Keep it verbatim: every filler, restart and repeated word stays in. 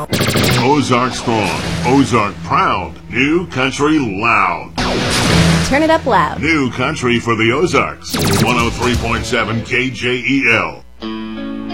Ozark strong, Ozark proud, New Country loud. Turn it up loud. New Country for the Ozarks. one oh three point seven K J E L.